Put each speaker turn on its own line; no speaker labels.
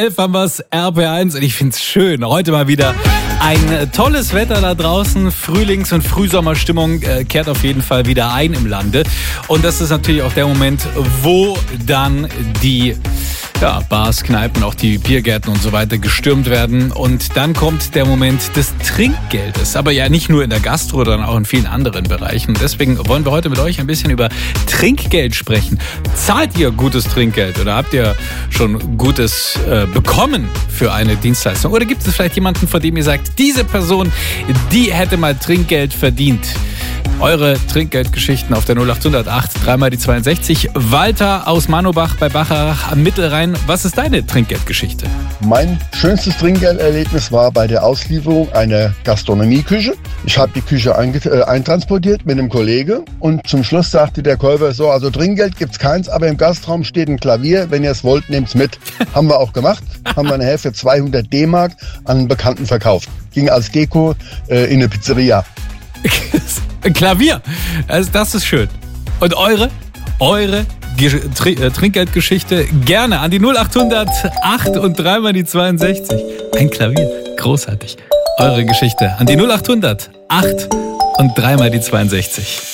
11 haben wir es, RP1 und ich finde es schön. Heute mal wieder ein tolles Wetter da draußen. Frühlings- und Frühsommerstimmung kehrt auf jeden Fall wieder ein im Lande. Und das ist natürlich auch der Moment, wo dann die Bars, Kneipen, auch die Biergärten und so weiter gestürmt werden. Und dann kommt der Moment des Trinkgeldes. Aber ja nicht nur in der Gastro, sondern auch in vielen anderen Bereichen. Deswegen wollen wir heute mit euch ein bisschen über Trinkgeld sprechen. Zahlt ihr gutes Trinkgeld oder habt ihr schon Gutes bekommen für eine Dienstleistung? Oder gibt es vielleicht jemanden, von dem ihr sagt, diese Person, die hätte mal Trinkgeld verdient? Eure Trinkgeldgeschichten auf der 0808 3 die 62. Walter aus Manobach bei Bacharach am Mittelrhein. Was ist deine Trinkgeldgeschichte?
Mein schönstes Trinkgelderlebnis war bei der Auslieferung einer Gastronomieküche. Ich habe die Küche eintransportiert mit einem Kollege und zum Schluss sagte der Käufer so, also Trinkgeld gibt's keins, aber im Gastraum steht ein Klavier, wenn ihr es wollt, nehmt's mit. Haben wir auch gemacht, haben wir nachher für 200 D-Mark an einen Bekannten verkauft. Ging als Deko in eine Pizzeria.
Ein Klavier, das ist schön. Und eure Trinkgeldgeschichte gerne an die 0800 8 und 3 die 62. Ein Klavier, großartig. Eure Geschichte an die 0800 8 und 3 die 62.